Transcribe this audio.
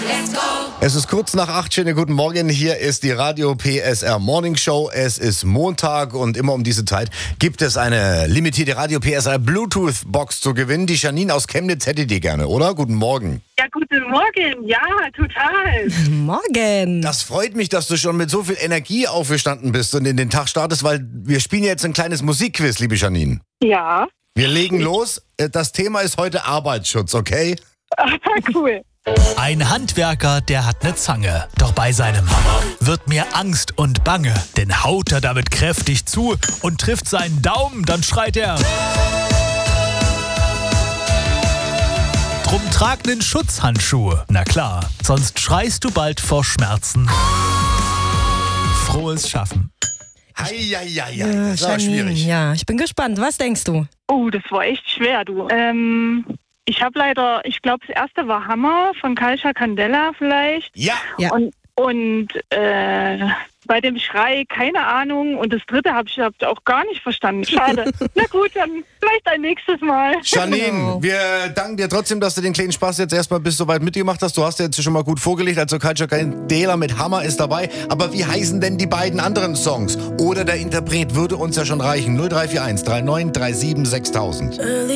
Es ist kurz nach 8, schönen guten Morgen. Hier ist die Radio PSR Morning Show. Es ist Montag und immer um diese Zeit gibt es eine limitierte Radio PSR Bluetooth Box zu gewinnen. Die Janine aus Chemnitz hätte die gerne, oder? Guten Morgen. Ja, guten Morgen. Ja, total. Morgen. Das freut mich, dass du schon mit so viel Energie aufgestanden bist und in den Tag startest, weil wir spielen jetzt ein kleines Musikquiz, liebe Janine. Ja. Wir legen los. Das Thema ist heute Arbeitsschutz, okay? Cool. Ein Handwerker, der hat eine Zange. Doch bei seinem Hammer wird mir Angst und Bange. Denn haut er damit kräftig zu und trifft seinen Daumen, dann schreit er. Drum trag nen Schutzhandschuh. Na klar, sonst schreist du bald vor Schmerzen. Frohes Schaffen. Eieiei, das war schwierig. Ja, ich bin gespannt. Was denkst du? Oh, das war echt schwer, du. Ich habe leider, ich glaube, das erste war Hammer von Kalcha Candela vielleicht. Ja. Ja. Und bei dem Schrei keine Ahnung. Und das dritte habe ich auch gar nicht verstanden. Schade. Na gut, dann vielleicht ein nächstes Mal. Janine, Genau. wir danken dir trotzdem, dass du den kleinen Spaß jetzt erstmal bis so weit mitgemacht hast. Du hast jetzt schon mal gut vorgelegt, also Kalcha Candela mit Hammer ist dabei. Aber wie heißen denn die beiden anderen Songs? Oder der Interpret würde uns ja schon reichen. 0341 39 37 6000.